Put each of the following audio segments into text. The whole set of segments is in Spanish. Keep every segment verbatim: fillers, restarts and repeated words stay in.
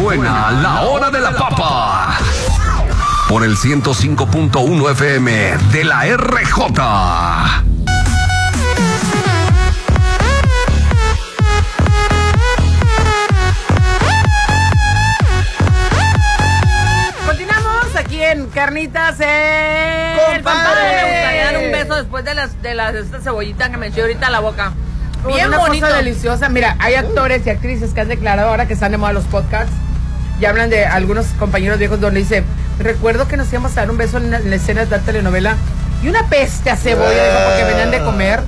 Suena la hora de la papa. Por el ciento cinco punto uno F M de la R J. Continuamos aquí en Carnitas en... Compadre, me gustaría dar un beso después de las de las de esta cebollita que me eché ahorita a la boca. Bien una bonito. cosa deliciosa. Mira, hay actores y actrices que han declarado ahora que están de moda los podcasts y hablan de algunos compañeros viejos donde dice, recuerdo que nos íbamos a dar un beso en la, en la escena de la telenovela y una peste a cebolla, dijo, porque venían de comer.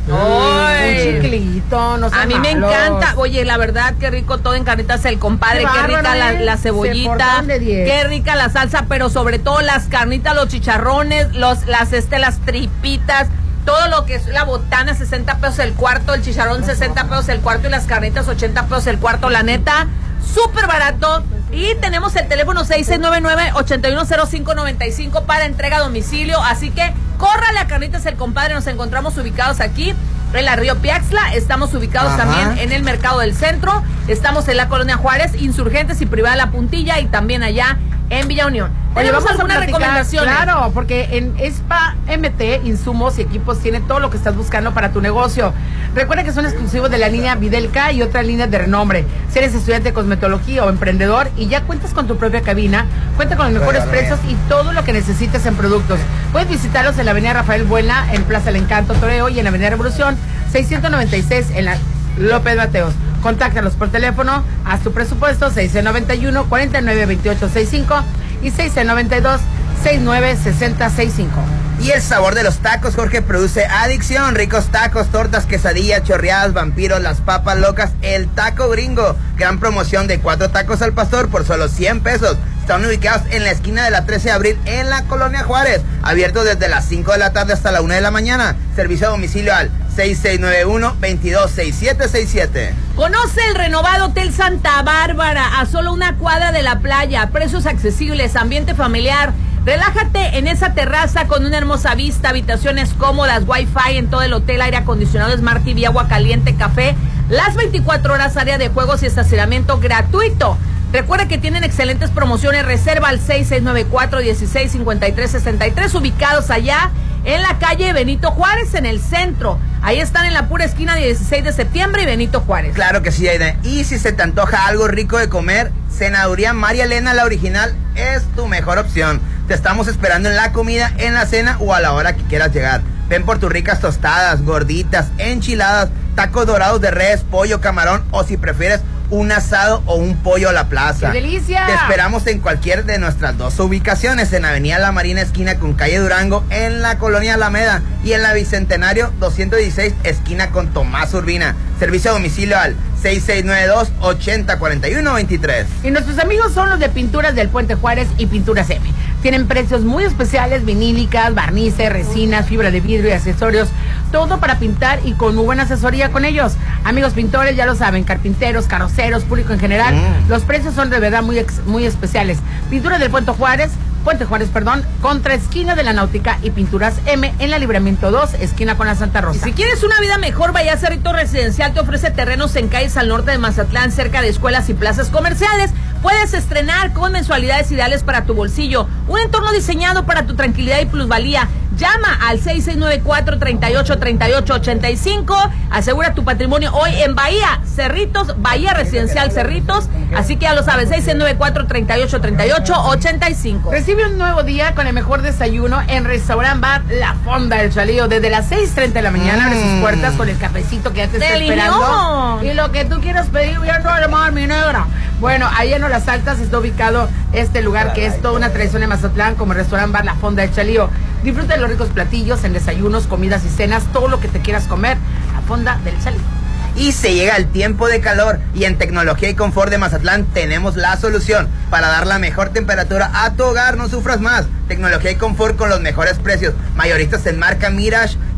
Ay. Un chiclito, no sé. A mí me encanta. Oye, la verdad, qué rico todo en Carnitas el compadre, Qué qué, rica bárbaro, la, ¿eh? la Se cebollita, portaron de diez. qué rica la salsa, pero sobre todo las carnitas, los chicharrones, los, las, este, las tripitas, todo lo que es la botana, sesenta pesos el cuarto, el chicharrón sesenta pesos el cuarto y las carnitas ochenta pesos el cuarto, la neta, súper barato. Y tenemos el teléfono seis seis nueve nueve, ocho uno cero cinco nueve cinco para entrega a domicilio, así que córrale a Carnitas el compadre. Nos encontramos ubicados aquí en la Río Piaxtla, estamos ubicados Ajá. también en el Mercado del Centro, estamos en la Colonia Juárez, Insurgentes y Privada La Puntilla, y también allá en Villa Unión. Oye, ¿Tenemos vamos a alguna platicar, recomendación? claro, porque en Spa M T, insumos y equipos, tiene todo lo que estás buscando para tu negocio. Recuerda que son exclusivos de la línea Videlca y otras líneas de renombre. Si eres estudiante de cosmetología o emprendedor y ya cuentas con tu propia cabina, cuenta con los mejores precios y todo lo que necesites en productos. Puedes visitarlos en la avenida Rafael Buena, en Plaza El Encanto, Toreo, y en la avenida Revolución, seiscientos noventa y seis, en la López Mateos. Contáctalos por teléfono, haz tu presupuesto, seis noventa y uno, cuarenta y nueve, veintiocho sesenta y cinco y seis noventa y dos, sesenta y nueve, sesenta sesenta y cinco. Y el sabor de los tacos, Jorge, produce adicción. Ricos tacos, tortas, quesadillas, chorreadas, vampiros, las papas locas, el taco gringo. Gran promoción de cuatro tacos al pastor por solo cien pesos. Están ubicados en la esquina de la trece de abril en la Colonia Juárez. Abierto desde las cinco de la tarde hasta la una de la mañana. Servicio a domicilio al seis seis nueve uno, veintidós, sesenta y siete sesenta y siete. Conoce el renovado Hotel Santa Bárbara, a solo una cuadra de la playa, precios accesibles, ambiente familiar. Relájate en esa terraza con una hermosa vista, habitaciones cómodas, wifi en todo el hotel, aire acondicionado, Smart T V, agua caliente, café, las veinticuatro horas, área de juegos y estacionamiento gratuito. Recuerda que tienen excelentes promociones, reserva al seis seis nueve cuatro, dieciséis, cincuenta y tres sesenta y tres, ubicados allá en la calle Benito Juárez, en el centro. Ahí están en la pura esquina de dieciséis de septiembre y Benito Juárez. Claro que sí, Aida. Y si se te antoja algo rico de comer, Cenaduría María Elena, la original, es tu mejor opción. Te estamos esperando en la comida, en la cena o a la hora que quieras llegar. Ven por tus ricas tostadas, gorditas, enchiladas, tacos dorados de res, pollo, camarón o si prefieres un asado o un pollo a la plaza. ¡Qué delicia! Te esperamos en cualquier de nuestras dos ubicaciones, en Avenida La Marina, esquina con calle Durango, en la Colonia Alameda, y en la Bicentenario doscientos dieciséis, esquina con Tomás Urbina. Servicio a domicilio al seis seis nueve dos, ochenta, cuarenta y uno, veintitrés. Y nuestros amigos son los de Pinturas del Puente Juárez y Pinturas M. Tienen precios muy especiales, vinílicas, barnices, resinas, fibra de vidrio y accesorios. Todo para pintar y con muy buena asesoría con ellos. Amigos pintores, ya lo saben, carpinteros, carroceros, público en general. Mm. Los precios son de verdad muy, ex, muy especiales. Pinturas del Puente Juárez, Puente Juárez, perdón, contra esquina de la Náutica, y Pinturas M en la Libramiento dos, esquina con la Santa Rosa. Y si quieres una vida mejor, vaya a Cerrito Residencial, te ofrece terrenos en calles al norte de Mazatlán, cerca de escuelas y plazas comerciales. Puedes estrenar con mensualidades ideales para tu bolsillo, un entorno diseñado para tu tranquilidad y plusvalía. Llama al seis seis nueve cuatro, treinta y ocho, treinta y ocho, ochenta y cinco. Asegura tu patrimonio hoy en Bahía Cerritos, Bahía Residencial Cerritos. Así que ya lo sabes, seis seis nueve cuatro, treinta y ocho, treinta y ocho, ochenta y cinco. Recibe un nuevo día con el mejor desayuno en Restaurant Bar La Fonda del Chalío. Desde las seis treinta de la mañana abre sus puertas con el cafecito que ya te está esperando. Y lo que tú quieras pedir, viendo al mar, mi negra. Bueno, ahí en Las Altas está ubicado este lugar que es toda una tradición de Mazatlán, como Restaurant Bar La Fonda del Chalío. Disfruta de los ricos platillos en desayunos, comidas y cenas, todo lo que te quieras comer. La Fonda del Chalío. Y se llega el tiempo de calor y en Tecnología y Confort de Mazatlán tenemos la solución para dar la mejor temperatura a tu hogar, no sufras más. Tecnología y Confort con los mejores precios, mayoristas en marca Mirage,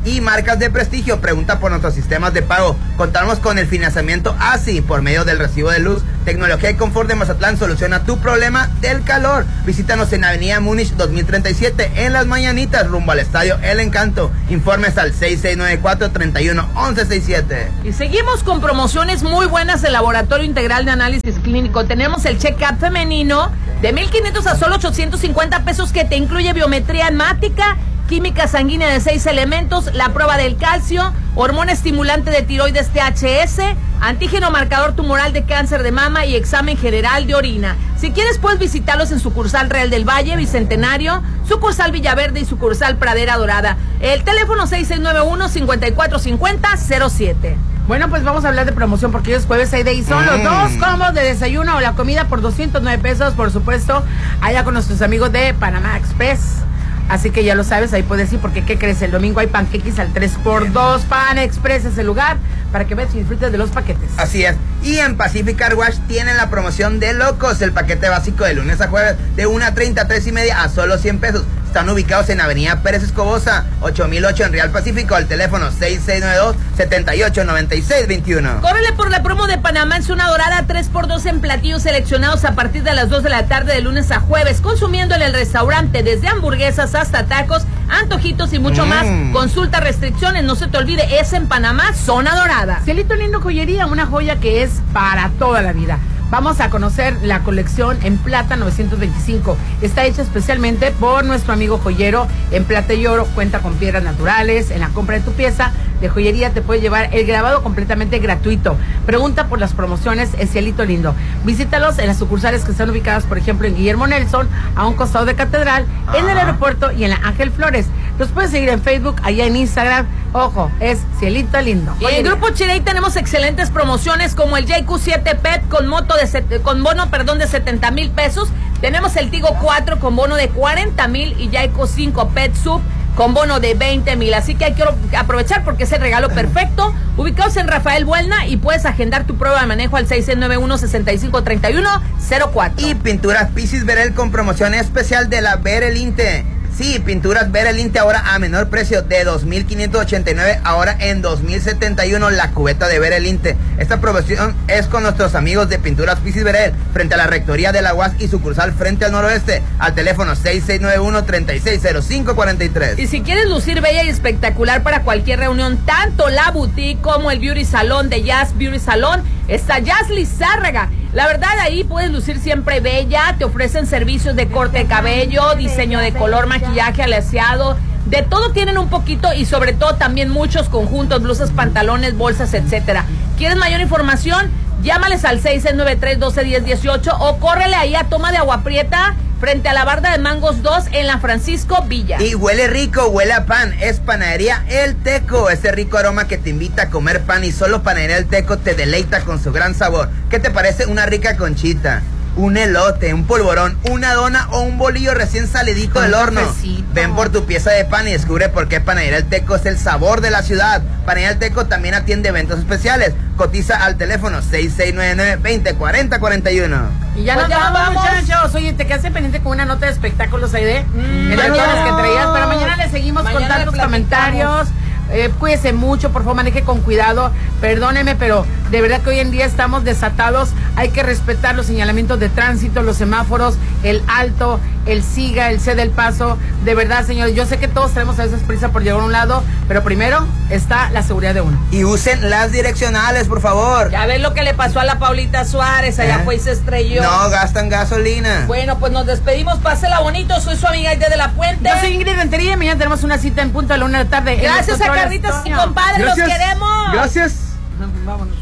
y marcas de prestigio. Pregunta por nuestros sistemas de pago. Contamos con el financiamiento A S I por medio del recibo de luz. Tecnología y confort de Mazatlán soluciona tu problema del calor. Visítanos en Avenida Múnich dos mil treinta y siete en Las Mañanitas, rumbo al Estadio El Encanto. Informes al seis seis nueve cuatro, tres uno, uno uno seis siete. Y seguimos con promociones muy buenas del Laboratorio Integral de Análisis Clínico. Tenemos el check-up femenino de mil quinientos a solo ochocientos cincuenta pesos, que te incluye biometría hemática, química sanguínea de seis elementos, la prueba del calcio, hormona estimulante de tiroides T H S, antígeno marcador tumoral de cáncer de mama y examen general de orina. Si quieres, puedes visitarlos en sucursal Real del Valle, Bicentenario, sucursal Villaverde y sucursal Pradera Dorada. El teléfono seis seis nueve uno, cinco cuatro cinco cero, cero siete. Bueno, pues vamos a hablar de promoción porque hoy es jueves hay de y son mm. los dos combos de desayuno o la comida por doscientos nueve pesos, por supuesto, allá con nuestros amigos de Panamá Express. Así que ya lo sabes, ahí puedes ir porque ¿qué crees? El domingo hay panqueques al tres por dos. Pan Express es el lugar para que veas y disfrutes de los paquetes. Así es. Y en Pacific Car Wash tienen la promoción de locos, el paquete básico de lunes a jueves de una treinta a tres y media a solo cien pesos. Están ubicados en Avenida Pérez Escobosa, ocho mil ocho en Real Pacífico, al teléfono seis seis nueve dos, siete ocho nueve seis dos uno. Córrele por la promo de Panamá en zona dorada, tres por dos en platillos seleccionados a partir de las dos de la tarde de lunes a jueves, consumiendo en el restaurante desde hamburguesas hasta tacos, antojitos y mucho mm. más. Consulta restricciones, no se te olvide, es en Panamá, zona dorada. Cielito Lindo Joyería, una joya que es para toda la vida. Vamos a conocer la colección en plata novecientos veinticinco. Está hecha especialmente por nuestro amigo joyero en plata y oro. Cuenta con piedras naturales. En la compra de tu pieza de joyería te puede llevar el grabado completamente gratuito. Pregunta por las promociones en Cielito Lindo. Visítalos en las sucursales que están ubicadas, por ejemplo, en Guillermo Nelson, a un costado de Catedral, Ajá. en el aeropuerto y en la Ángel Flores. Los puedes seguir en Facebook, allá en Instagram. Ojo, es Cielito Lindo. Y en el Grupo Chirey tenemos excelentes promociones como el J Q siete P E T con moto de set, con bono, perdón, de setenta mil pesos. Tenemos el Tigo cuatro con bono de cuarenta mil y J Q cinco P E T Sub con bono de veinte mil. Así que hay que aprovechar porque es el regalo perfecto. Ubicados en Rafael Buelna y puedes agendar tu prueba de manejo al seis nueve uno, seis cinco tres uno cero cuatro. Y Pinturas Pisis Verel con promoción especial de la Verelinte. Sí, Pinturas Verelinte ahora a menor precio de dos mil quinientos ochenta y nueve, ahora en dos mil setenta y uno la cubeta de Verelinte. Esta promoción es con nuestros amigos de Pinturas Pisis Verel, frente a la Rectoría de la U A S y sucursal frente al noroeste, al teléfono seis seis nueve uno, tres seis cero cinco cuatro tres. Y si quieres lucir bella y espectacular para cualquier reunión, tanto la boutique como el beauty salón de Jazz Beauty Salón, está Jazz Lizárraga. La verdad, ahí puedes lucir siempre bella. Te ofrecen servicios de corte de cabello, diseño de color, maquillaje, alaciado. De todo tienen un poquito y sobre todo también muchos conjuntos, blusas, pantalones, bolsas, etcétera. ¿Quieres mayor información? Llámales al seis nueve tres, uno dos, uno cero uno ocho o córrele ahí a Toma de Agua Prieta, frente a la Barda de Mangos dos en la Francisco Villa. Y huele rico, huele a pan. Es Panadería El Teco, ese rico aroma que te invita a comer pan, y solo Panadería El Teco te deleita con su gran sabor. ¿Qué te parece una rica conchita, un elote, un polvorón, una dona o un bolillo recién salidito del horno? Cafecito. Ven por tu pieza de pan y descubre por qué Panadería El Teco es el sabor de la ciudad. Panadería El Teco también atiende eventos especiales. Cotiza al teléfono seis seis nueve nueve, veinte cuarenta cuarenta y uno. Y ya Pues nos ya vamos, vamos. muchachos. Oye, te quedaste pendiente con una nota de espectáculos, Aide. Mm, Era ya todas no. las que traías, pero mañana le seguimos Mañana con tantos le comentarios. Eh, cuídese mucho, por favor, maneje con cuidado. Perdóneme, pero de verdad que hoy en día estamos desatados. Hay que respetar los señalamientos de tránsito, los semáforos, el alto, el siga, el cede el paso. De verdad, señores, yo sé que todos tenemos a veces prisa por llegar a un lado, pero primero está la seguridad de uno. Y usen las direccionales, por favor. Ya ves lo que le pasó a la Paulita Suárez, allá ¿Eh? fue y se estrelló. No gastan gasolina. Bueno, pues nos despedimos, pásela bonito, soy su amiga Aide de la Puente. Yo soy Ingrid Rentería y mañana tenemos una cita en punto a la una de la tarde. Gracias a Carlitos y compadre, los queremos. Gracias. Vámonos.